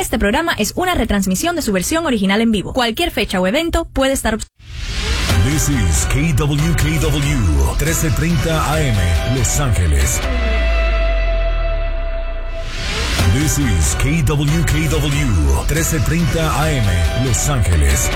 Este programa es una retransmisión de su versión original en vivo. Cualquier fecha o evento puede estar... This is KWKW 1330 AM, Los Ángeles. This is KWKW 1330 AM, Los Ángeles.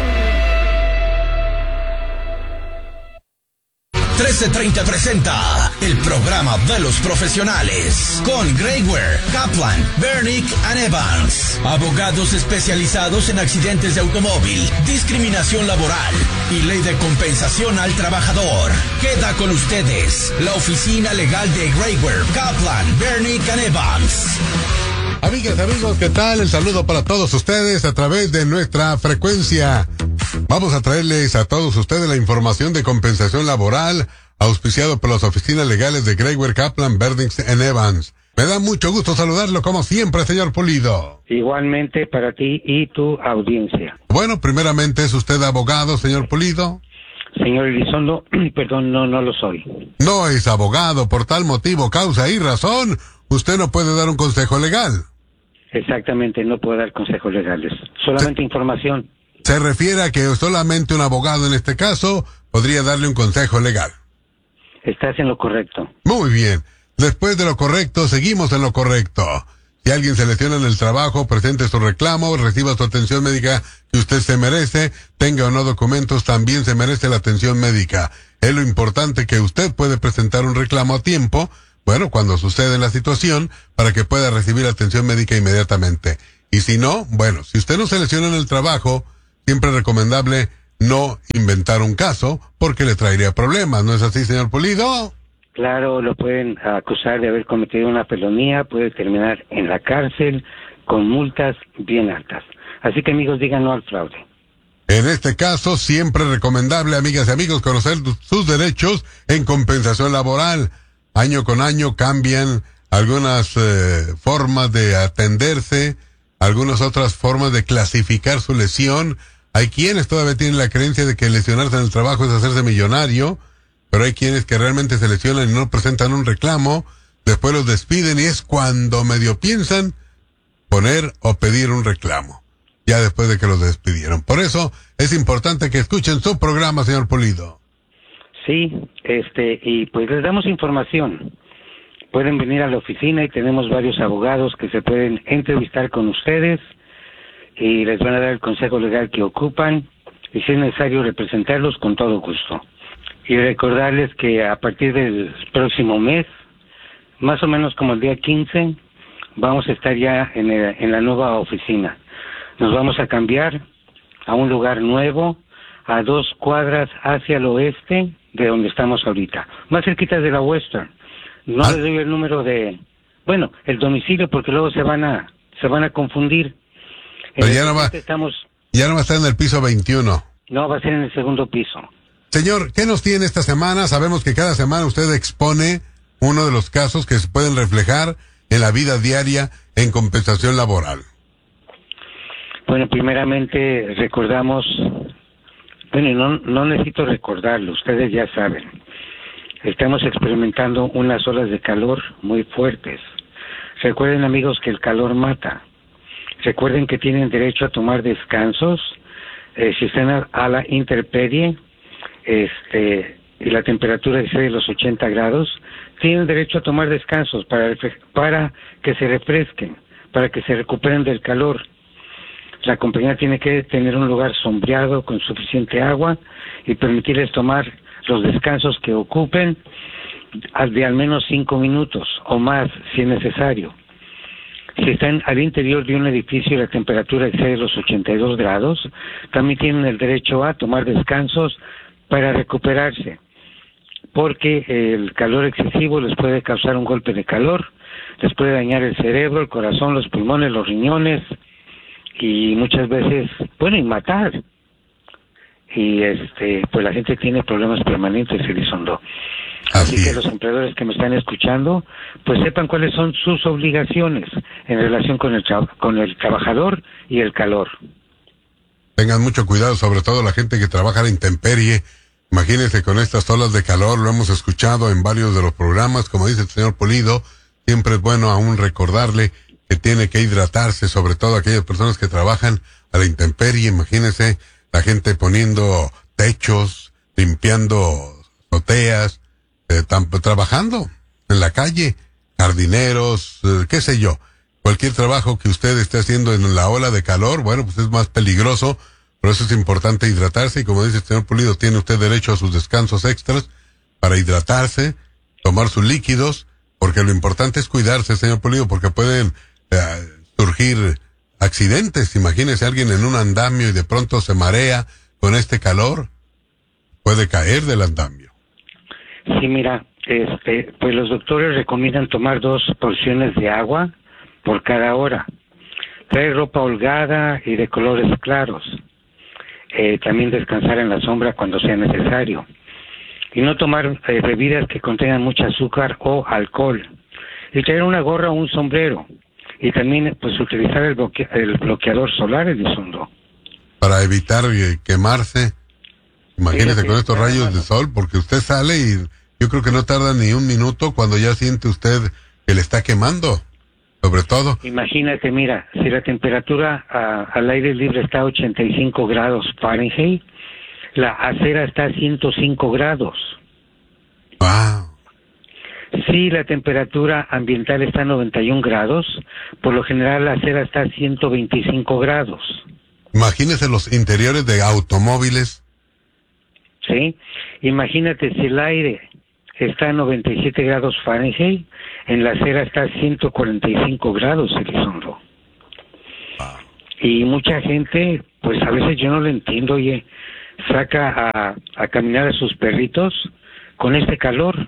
1330 presenta el programa de los profesionales con Greg Ware, Kaplan, Bernick and Evans, abogados especializados en accidentes de automóvil, discriminación laboral y ley de compensación al trabajador. Queda con ustedes la oficina legal de Greg Ware, Kaplan, Bernick and Evans. Amigas, amigos, ¿qué tal? El saludo para todos ustedes a través de nuestra frecuencia. Vamos a traerles a todos ustedes la información de compensación laboral, auspiciado por las oficinas legales de Greg Ware, Kaplan, Bernick and Evans. Me da mucho gusto saludarlo como siempre, señor Pulido. Igualmente para ti y tu audiencia. Bueno, primeramente, ¿es usted abogado, señor Pulido? Señor Elizondo, perdón, no lo soy. No es abogado, por tal motivo, causa y razón, usted no puede dar un consejo legal. Exactamente, no puedo dar consejos legales, solamente información. Se refiere a que solamente un abogado en este caso podría darle un consejo legal. Estás en lo correcto. Muy bien. Después de lo correcto, seguimos en lo correcto. Si alguien se lesiona en el trabajo, presente su reclamo, reciba su atención médica que usted se merece, tenga o no documentos, también se merece la atención médica. Es lo importante que usted puede presentar un reclamo a tiempo, bueno, cuando sucede la situación, para que pueda recibir atención médica inmediatamente. Y si no, bueno, si usted no se lesiona en el trabajo, siempre es recomendable no inventar un caso, porque le traería problemas, ¿no es así, señor Pulido? Claro, lo pueden acusar de haber cometido una felonía, puede terminar en la cárcel con multas bien altas. Así que, amigos, digan no al fraude. En este caso, siempre es recomendable, amigas y amigos, conocer sus derechos en compensación laboral. Año con año cambian algunas formas de atenderse, algunas otras formas de clasificar su lesión. Hay quienes todavía tienen la creencia de que lesionarse en el trabajo es hacerse millonario, pero hay quienes que realmente se lesionan y no presentan un reclamo, después los despiden y es cuando medio piensan poner o pedir un reclamo, ya después de que los despidieron. Por eso es importante que escuchen su programa, señor Pulido. Sí, y pues les damos información. Pueden venir a la oficina y tenemos varios abogados que se pueden entrevistar con ustedes y les van a dar el consejo legal que ocupan y si es necesario representarlos con todo gusto. Y recordarles que a partir del próximo mes, más o menos como el día 15, vamos a estar ya en la nueva oficina. Nos vamos a cambiar a un lugar nuevo, a 2 cuadras hacia el oeste de donde estamos ahorita, más cerquita de la Western. No les doy el número el domicilio porque luego se van a confundir. Pero ya no va a estar en el piso 21. No, va a ser en el segundo piso. Señor, ¿qué nos tiene esta semana? Sabemos que cada semana usted expone uno de los casos que se pueden reflejar en la vida diaria en compensación laboral. Bueno, primeramente recordamos, no necesito recordarlo, ustedes ya saben. Estamos experimentando unas olas de calor muy fuertes. Recuerden, amigos, que el calor mata. Recuerden que tienen derecho a tomar descansos. Si están a la intemperie, y la temperatura excede los 80 grados, tienen derecho a tomar descansos para que se refresquen, para que se recuperen del calor. La compañía tiene que tener un lugar sombreado con suficiente agua y permitirles tomar los descansos que ocupen de al menos 5 minutos o más si es necesario. Si están al interior de un edificio y la temperatura excede los 82 grados, también tienen el derecho a tomar descansos para recuperarse, porque el calor excesivo les puede causar un golpe de calor, les puede dañar el cerebro, el corazón, los pulmones, los riñones y muchas veces, y matar. Y pues la gente tiene problemas permanentes, Elizondo. Así que los empleadores que me están escuchando, pues sepan cuáles son sus obligaciones en relación con el trabajador y el calor. Tengan mucho cuidado, sobre todo la gente que trabaja a la intemperie. Imagínense con estas olas de calor, lo hemos escuchado en varios de los programas, como dice el señor Pulido, siempre es bueno aún recordarle que tiene que hidratarse, sobre todo aquellas personas que trabajan a la intemperie. Imagínense la gente poniendo techos, limpiando azoteas, trabajando en la calle, jardineros, qué sé yo. Cualquier trabajo que usted esté haciendo en la ola de calor, bueno, pues es más peligroso. Por eso es importante hidratarse y, como dice el señor Pulido, tiene usted derecho a sus descansos extras para hidratarse, tomar sus líquidos, porque lo importante es cuidarse, señor Pulido, porque pueden surgir accidentes. Imagínese alguien en un andamio y de pronto se marea con este calor, puede caer del andamio. Sí, mira, pues los doctores recomiendan tomar 2 porciones de agua por cada hora. Traer ropa holgada y de colores claros. También descansar en la sombra cuando sea necesario. Y no tomar bebidas que contengan mucho azúcar o alcohol. Y traer una gorra o un sombrero. Y también pues utilizar el bloqueador solar, Elizondo. Para evitar quemarse. Imagínese con estos rayos de sol, porque usted sale y yo creo que no tarda ni un minuto cuando ya siente usted que le está quemando. Sobre todo. Imagínate, mira, si la temperatura al aire libre está a 85 grados Fahrenheit, la acera está a 105 grados. Wow. Si la temperatura ambiental está a 91 grados, por lo general la acera está a 125 grados. Imagínese los interiores de automóviles. Sí, imagínate si el aire está a 97 grados Fahrenheit, en la acera está a 145 grados, Elizondo. Y mucha gente, pues a veces yo no lo entiendo, oye, saca a caminar a sus perritos con este calor.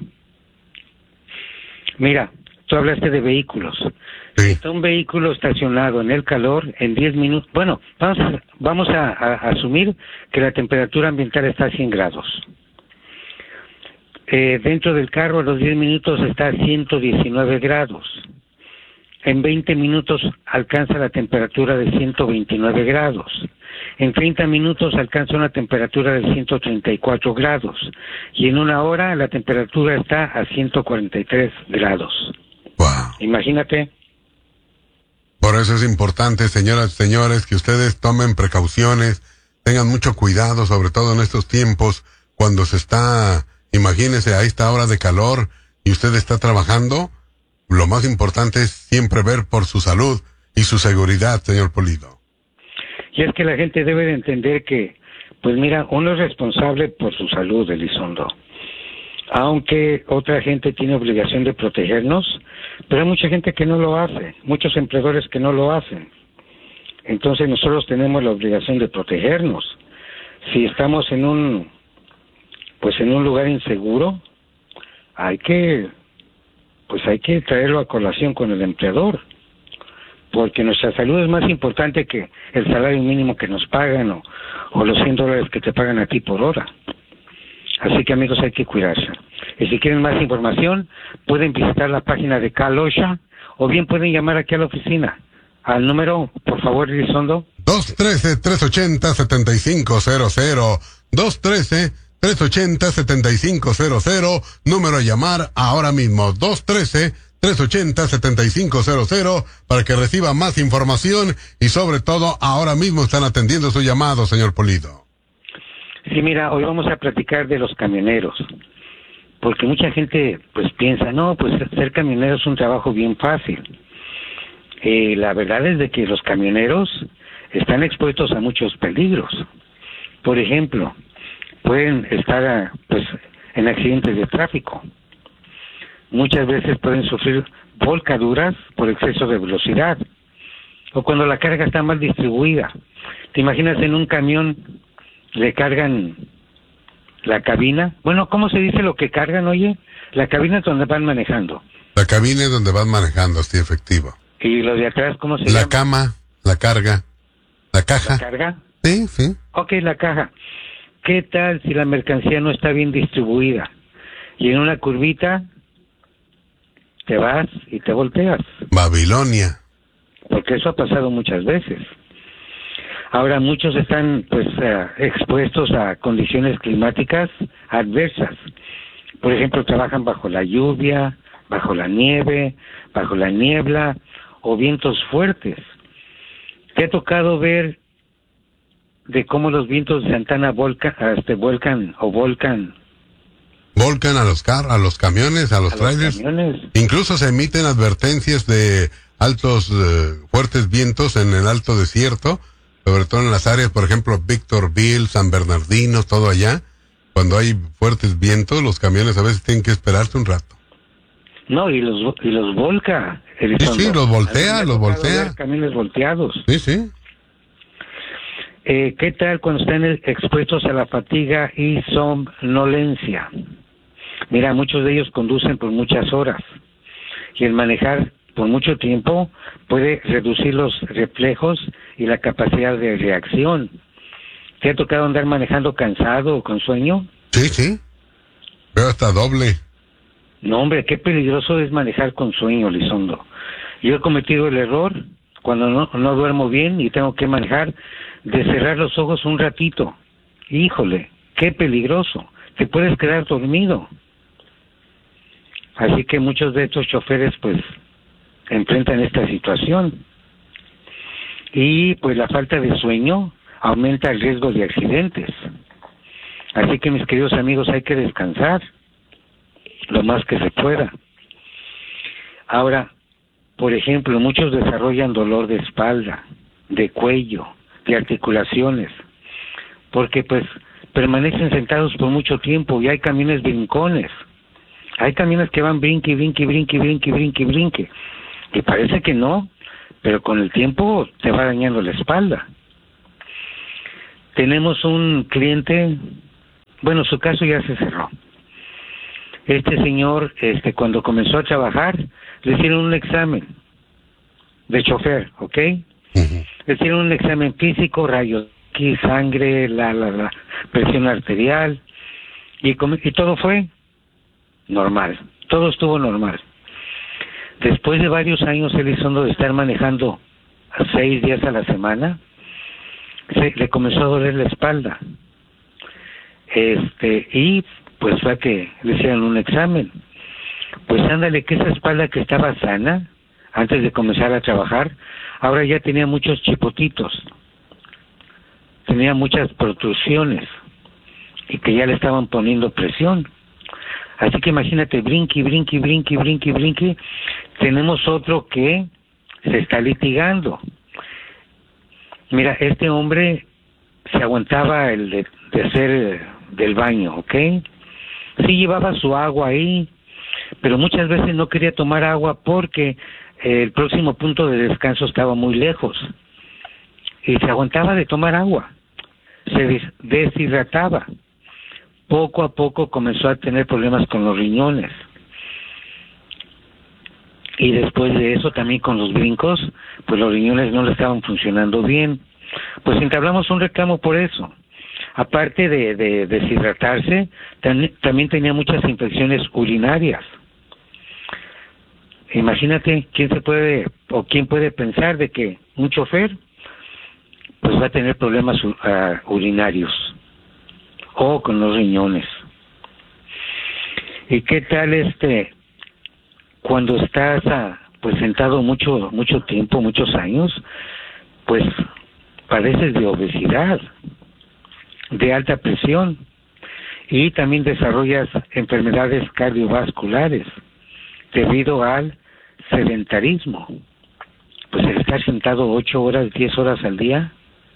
Mira, tú hablaste de vehículos. Sí. Está un vehículo estacionado en el calor en 10 minutos. Bueno, vamos a asumir que la temperatura ambiental está a 100 grados. Dentro del carro a los 10 minutos está a 119 grados. En 20 minutos alcanza la temperatura de 129 grados. En 30 minutos alcanza una temperatura de 134 grados. Y en 1 hora la temperatura está a 143 grados. Wow. Imagínate. Por eso es importante, señoras y señores, que ustedes tomen precauciones, tengan mucho cuidado, sobre todo en estos tiempos, cuando se está, imagínese, a esta hora de calor y usted está trabajando. Lo más importante es siempre ver por su salud y su seguridad, señor Pulido. Y es que la gente debe de entender que, pues mira, uno es responsable por su salud, Elizondo. Aunque otra gente tiene obligación de protegernos, pero hay mucha gente que no lo hace, muchos empleadores que no lo hacen. Entonces nosotros tenemos la obligación de protegernos. Si estamos en un lugar inseguro, hay que traerlo a colación con el empleador, porque nuestra salud es más importante que el salario mínimo que nos pagan o los $100 que te pagan a ti por hora. Así que, amigos, hay que cuidarse. Y si quieren más información, pueden visitar la página de Cal OSHA o bien pueden llamar aquí a la oficina. Al número, por favor, Elizondo. 213-380-7500. 213-380-7500. Número a llamar ahora mismo. 213-380-7500 para que reciba más información y sobre todo ahora mismo están atendiendo su llamado, señor Pulido. Sí, mira, hoy vamos a platicar de los camioneros, porque mucha gente pues piensa, no, pues ser camionero es un trabajo bien fácil. La verdad es de que los camioneros están expuestos a muchos peligros. Por ejemplo, pueden estar en accidentes de tráfico. Muchas veces pueden sufrir volcaduras por exceso de velocidad, o cuando la carga está mal distribuida. ¿Te imaginas en un camión le cargan la cabina? Bueno, ¿cómo se dice lo que cargan, oye? La cabina es donde van manejando. La cabina es donde van manejando, sí, efectivo. ¿Y lo de atrás cómo se llama? La cama, la carga, la caja. ¿La carga? Sí, sí. Ok, la caja. ¿Qué tal si la mercancía no está bien distribuida? Y en una curvita te vas y te volteas. Babilonia. Porque eso ha pasado muchas veces. Ahora muchos están expuestos a condiciones climáticas adversas. Por ejemplo, trabajan bajo la lluvia, bajo la nieve, bajo la niebla o vientos fuertes. ¿Te ha tocado ver de cómo los vientos de Santana volcan a los camiones, a los trailers? Incluso se emiten advertencias de altos, fuertes vientos en el alto desierto, sobre todo en las áreas, por ejemplo, Victorville, San Bernardino, todo allá. Cuando hay fuertes vientos, los camiones a veces tienen que esperarse un rato. No, y los volca. Sí, los voltea. Camiones volteados. Sí. ¿Qué tal cuando están expuestos a la fatiga y somnolencia? Mira, muchos de ellos conducen por muchas horas y el manejar por mucho tiempo puede reducir los reflejos y la capacidad de reacción. ¿Te ha tocado andar manejando cansado o con sueño? Sí. Veo hasta doble. No, hombre, qué peligroso es manejar con sueño, Elizondo. Yo he cometido el error, cuando no duermo bien y tengo que manejar, de cerrar los ojos un ratito. Híjole, qué peligroso. Te puedes quedar dormido. Así que muchos de estos choferes, pues, enfrentan esta situación. Y, pues, la falta de sueño aumenta el riesgo de accidentes. Así que, mis queridos amigos, hay que descansar lo más que se pueda. Ahora, por ejemplo, muchos desarrollan dolor de espalda, de cuello, de articulaciones, porque pues permanecen sentados por mucho tiempo y hay camiones brincones. Hay camiones que van brinque, y parece que no, pero con el tiempo te va dañando la espalda. Tenemos un cliente, bueno, su caso ya se cerró. Este señor, cuando comenzó a trabajar, le hicieron un examen de chofer, ¿ok? Uh-huh. Le hicieron un examen físico, rayos X, sangre, la presión arterial, y todo fue normal, todo estuvo normal. Después de varios años, Elizondo, de estar manejando 6 días a la semana, le comenzó a doler la espalda. Y pues fue que le hicieron un examen. Pues ándale, que esa espalda que estaba sana antes de comenzar a trabajar, ahora ya tenía muchos chipotitos, tenía muchas protrusiones y que ya le estaban poniendo presión. Así que imagínate, brinque. Tenemos otro que se está litigando. Mira, este hombre se aguantaba el de hacer del baño, ¿ok? Sí llevaba su agua ahí, pero muchas veces no quería tomar agua porque el próximo punto de descanso estaba muy lejos. Y se aguantaba de tomar agua. Se deshidrataba. Poco a poco comenzó a tener problemas con los riñones. Y después de eso también con los brincos, pues los riñones no le estaban funcionando bien. Pues entablamos un reclamo por eso. Aparte de deshidratarse, también tenía muchas infecciones urinarias. Imagínate quién puede pensar de que un chofer pues va a tener problemas urinarios o con los riñones. ¿Y qué tal cuando estás pues sentado mucho tiempo, muchos años, pues padeces de obesidad, de alta presión, y también desarrollas enfermedades cardiovasculares debido al sedentarismo? Pues el estar sentado 8 horas, 10 horas al día,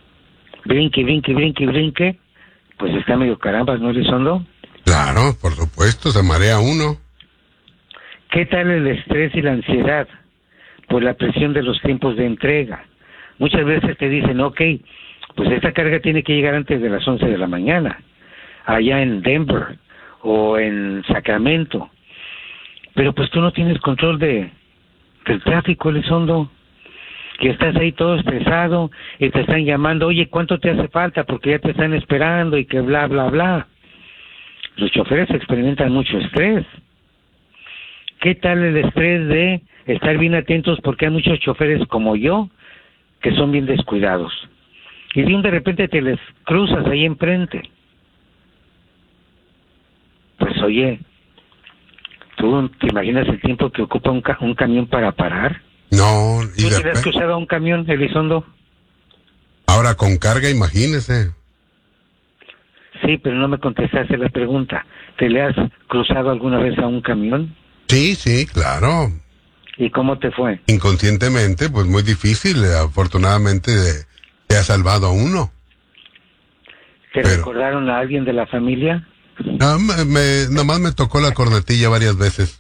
brinque, pues está medio carambas, ¿no, Elizondo? Claro, por supuesto, se marea uno. ¿Qué tal el estrés y la ansiedad por la presión de los tiempos de entrega? Muchas veces te dicen, ok, pues esta carga tiene que llegar antes de las 11 de la mañana, allá en Denver o en Sacramento. Pero pues tú no tienes control del tráfico, Elizondo, que estás ahí todo estresado y te están llamando, oye, ¿cuánto te hace falta? Porque ya te están esperando y que bla, bla, bla. Los choferes experimentan mucho estrés. ¿Qué tal el estrés de estar bien atentos? Porque hay muchos choferes como yo que son bien descuidados. Y de repente te les cruzas ahí enfrente. Pues oye, ¿tú te imaginas el tiempo que ocupa un camión para parar? No, y ¿Tú te has después, cruzado a un camión, Elizondo? ahora con carga, imagínese. Sí, pero no me contestaste la pregunta. ¿Te le has cruzado alguna vez a un camión? Sí, claro. ¿Y cómo te fue? Inconscientemente, pues muy difícil. Afortunadamente, te ha salvado a uno. ¿Te Pero- recordaron a alguien de la familia? No, nomás me tocó la cornetilla varias veces.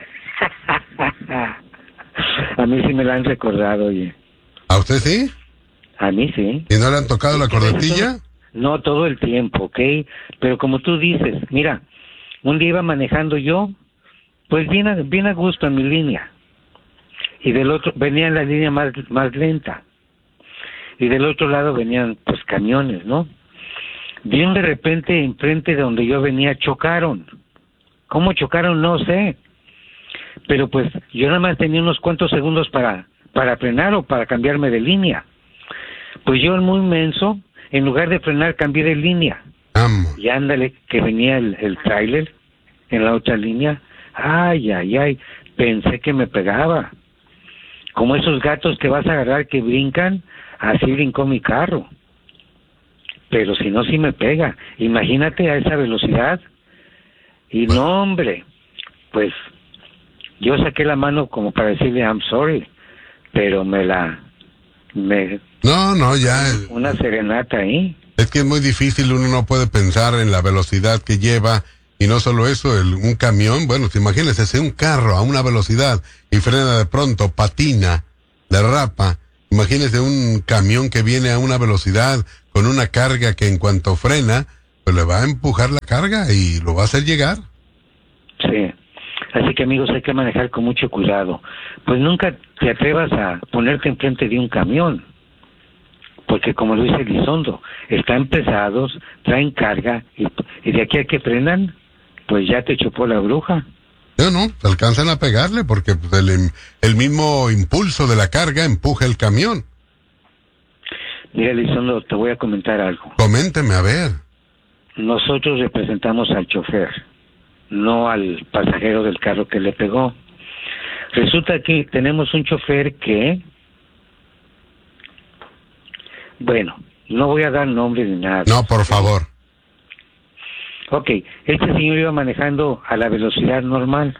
A mí sí me la han recordado, oye. ¿A usted sí? A mí sí. ¿Y no le han tocado la cornetilla? No todo el tiempo, ¿ok? Pero como tú dices, mira, un día iba manejando yo, pues bien a gusto en mi línea. Y del otro, venía en la línea más lenta. Y del otro lado venían, pues, camiones, ¿no? Bien de repente, enfrente de donde yo venía, chocaron. ¿Cómo chocaron? No sé. Pero pues, yo nada más tenía unos cuantos segundos para frenar o para cambiarme de línea. Pues yo, muy menso, en lugar de frenar, cambié de línea. Vamos. Y ándale, que venía el tráiler en la otra línea. Ay, pensé que me pegaba. Como esos gatos que vas a agarrar que brincan, así brincó mi carro. Pero si no, sí me pega. Imagínate a esa velocidad. Y no, hombre, pues yo saqué la mano como para decirle I'm sorry, pero me No, ya. una serenata ahí. Es que es muy difícil, uno no puede pensar en la velocidad que lleva. Y no solo eso, un camión, bueno, imagínese, si un carro a una velocidad y frena de pronto, patina, derrapa. Imagínese un camión que viene a una velocidad con una carga que en cuanto frena, pues le va a empujar la carga y lo va a hacer llegar. Sí. Así que, amigos, hay que manejar con mucho cuidado. Pues nunca te atrevas a ponerte enfrente de un camión. Porque como lo dice Elizondo, están pesados, traen carga y de aquí a que frenan, pues ya te chupó la bruja. No, alcanzan a pegarle porque pues, el mismo impulso de la carga empuja el camión. Mira, Elizondo, te voy a comentar algo. Coménteme, a ver. Nosotros representamos al chofer, no al pasajero del carro que le pegó. Resulta que tenemos un chofer que, bueno, no voy a dar nombre ni nada. No, por favor. Ok, este señor iba manejando a la velocidad normal.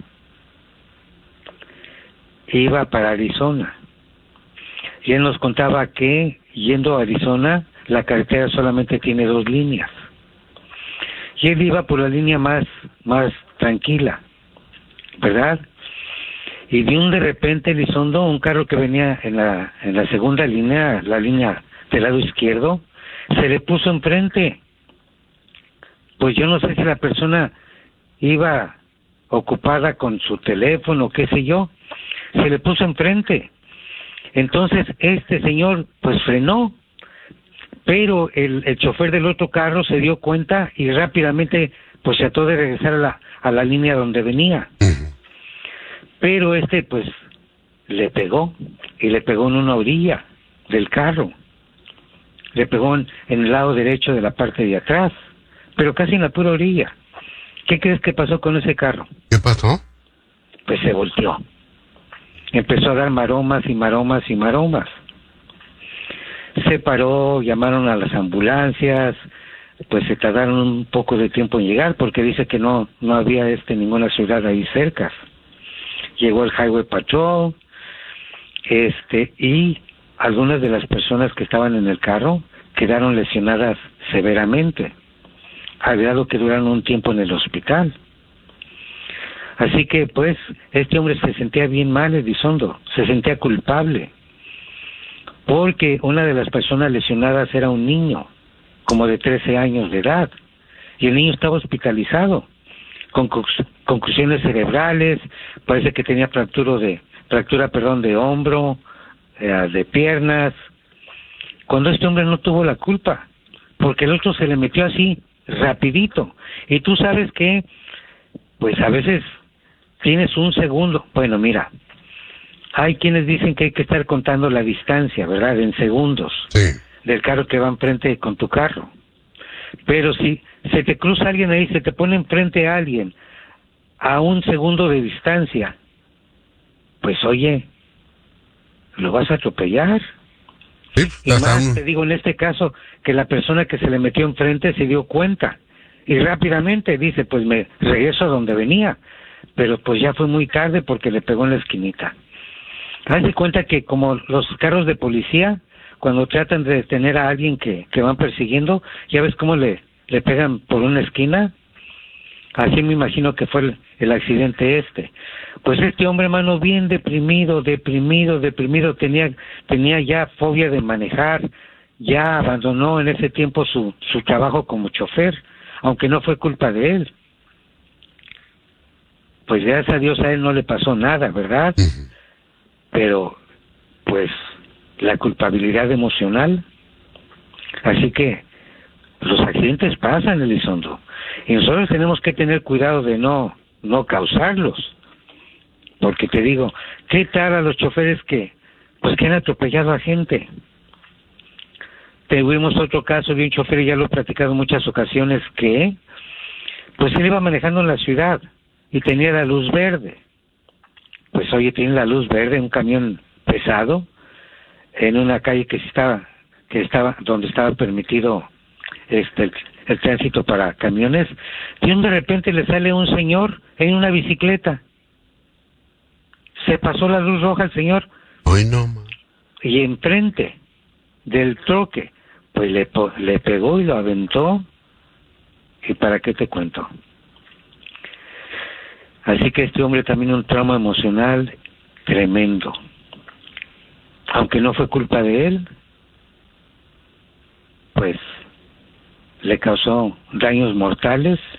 Iba para Arizona. Y él nos contaba que, yendo a Arizona, la carretera solamente tiene 2 líneas. Y él iba por la línea más tranquila, ¿verdad? Y de repente, Elizondo, un carro que venía en la segunda línea, la línea del lado izquierdo, se le puso enfrente. Pues yo no sé si la persona iba ocupada con su teléfono, qué sé yo, se le puso enfrente. Entonces este señor pues frenó, pero el chofer del otro carro se dio cuenta y rápidamente pues trató de regresar a la línea donde venía. Pero pues le pegó, y le pegó en una orilla del carro. Le pegó en el lado derecho de la parte de atrás, pero casi en la pura orilla. ¿Qué crees que pasó con ese carro? ¿Qué pasó? Pues se volteó. Empezó a dar maromas y maromas y maromas. Se paró, llamaron a las ambulancias, pues se tardaron un poco de tiempo en llegar porque dice que no había ninguna ciudad ahí cerca. Llegó el Highway Patrol, y algunas de las personas que estaban en el carro quedaron lesionadas severamente, al grado que duraron un tiempo en el hospital. Así que, pues, este hombre se sentía bien mal, Elizondo, se sentía culpable, porque una de las personas lesionadas era un niño, como de 13 años de edad, y el niño estaba hospitalizado, con concusiones cerebrales, parece que tenía fractura de hombro, de piernas, cuando este hombre no tuvo la culpa, porque el otro se le metió así, rapidito, y tú sabes que, pues a veces tienes un segundo. Bueno, mira, hay quienes dicen que hay que estar contando la distancia, ¿verdad?, en segundos, Sí. del carro que va enfrente con tu carro. Pero si se te cruza alguien ahí, se te pone enfrente a alguien a 1 segundo de distancia, pues oye, lo vas a atropellar. Sí, Y más, te digo, en este caso, que la persona que se le metió enfrente se dio cuenta y rápidamente dice, pues me regreso a donde venía, pero pues ya fue muy tarde porque le pegó en la esquinita. Haz de cuenta que como los carros de policía, cuando tratan de detener a alguien que van persiguiendo, ya ves cómo le pegan por una esquina. Así me imagino que fue el accidente este. Pues este hombre, hermano, bien deprimido, tenía ya fobia de manejar, ya abandonó en ese tiempo su trabajo como chofer, aunque no fue culpa de él. Pues gracias a Dios a él no le pasó nada, ¿verdad? Pero, pues, la culpabilidad emocional. Así que los accidentes pasan, Elizondo, y nosotros tenemos que tener cuidado de no causarlos, porque te digo, ¿qué tal a los choferes que han atropellado a gente? Tuvimos otro caso de un chofer, y ya lo he platicado en muchas ocasiones, que pues él iba manejando en la ciudad y tenía la luz verde. Pues oye, tiene la luz verde, un camión pesado en una calle que estaba donde estaba permitido el tránsito para camiones, y de repente le sale un señor en una bicicleta. Se pasó la luz roja el señor. Hoy no, man. Y enfrente del troque, pues le pegó y lo aventó. ¿Y para qué te cuento? Así que este hombre también un trauma emocional tremendo. Aunque no fue culpa de él, pues le causó daños mortales